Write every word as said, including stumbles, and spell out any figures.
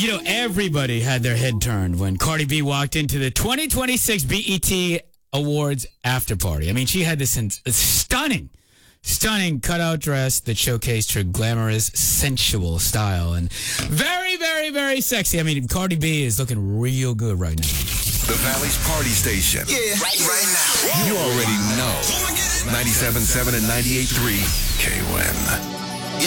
You know, everybody had their head turned when Cardi B walked into the twenty twenty-six B E T Awards after party. I mean, she had this in- stunning, stunning cutout dress that showcased her glamorous, sensual style. And very, very, very sexy. I mean, Cardi B is looking real good right now. The Valley's Party Station. Yeah, right, right now. You already know. ninety-seven point seven and ninety-eight point three K W N.